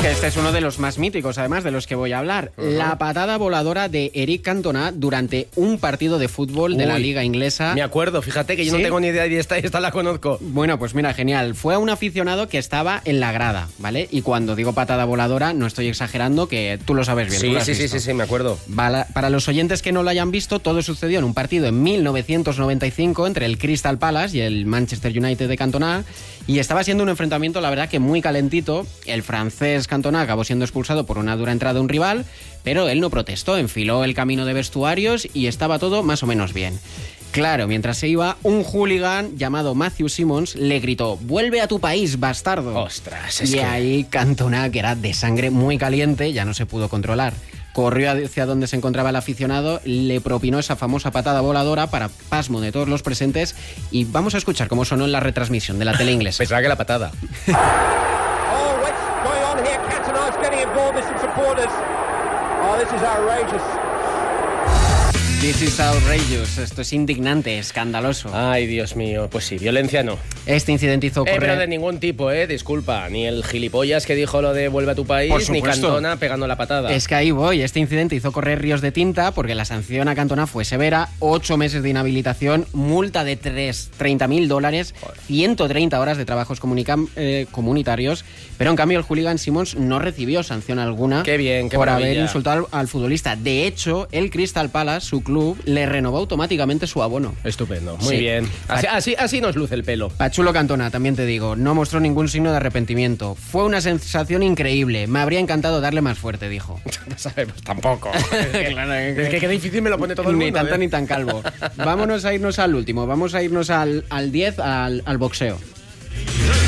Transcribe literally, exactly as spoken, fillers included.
que este es uno de los más míticos, además, de los que voy a hablar. Uh-huh. La patada voladora de Eric Cantona durante un partido de fútbol de Uy, la Liga Inglesa. Me acuerdo, fíjate que yo ¿Sí? no tengo ni idea de esta, esta la conozco. Bueno, pues mira, genial. Fue a un aficionado que estaba en la grada, ¿vale? Y cuando digo patada voladora, no estoy exagerando, que tú lo sabes bien. Sí, ¿tú lo sí, sí, sí, sí, me acuerdo. Para los oyentes que no lo hayan visto, todo sucedió en un partido en mil novecientos noventa y cinco entre el Crystal Palace y el Manchester United de Cantona, y estaba siendo un enfrentamiento, la verdad, que muy calentito. El francés Cantona acabó siendo expulsado por una dura entrada de un rival, pero él no protestó, enfiló el camino de vestuarios y estaba todo más o menos bien. Claro, mientras se iba, un hooligan llamado Matthew Simmons le gritó: «¡Vuelve a tu país, bastardo!». Ostras, es y que... ahí Cantona, que era de sangre muy caliente, ya no se pudo controlar. Corrió hacia donde se encontraba el aficionado, le propinó esa famosa patada voladora para pasmo de todos los presentes, y vamos a escuchar cómo sonó en la retransmisión de la tele inglesa. Pensaba que la patada. Oh, what's going on here? Cantona's getting involved with some supporters. Oh, this is outrageous. This is outrageous. Esto es indignante, escandaloso. Ay, Dios mío. Pues sí, violencia no. Este incidente hizo correr... Eh, pero de ningún tipo, ¿eh? Disculpa. Ni el gilipollas que dijo lo de vuelve a tu país, ni Cantona pegando la patada. Es que ahí voy. Este incidente hizo correr ríos de tinta porque la sanción a Cantona fue severa. Ocho meses de inhabilitación, multa de treinta mil dólares, ciento treinta horas de trabajos eh, comunitarios. Pero en cambio el hooligan Simmons no recibió sanción alguna. Qué bien, qué por maravilla. haber insultado al, al futbolista. De hecho, el Crystal Palace, su club, le renovó automáticamente su abono. Estupendo, muy sí. bien. Así, así, así nos luce el pelo. Pachulo Cantona, también te digo, no mostró ningún signo de arrepentimiento. Fue una sensación increíble. Me habría encantado darle más fuerte, dijo. No sabemos tampoco. Claro, es que qué difícil me lo pone todo el ni mundo. Ni tanto ni tan calvo. Vámonos a irnos al último. Vamos a irnos al diez, al, al boxeo.